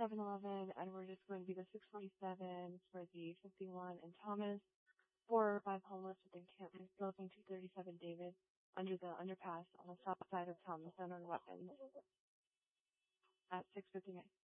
7-Eleven, and we're just going to be the 647 for the 51 and Thomas. 4 or 5 homeless within Canton, building 237 David, under the underpass on the south side of Thomas, unknown weapons at 6:59.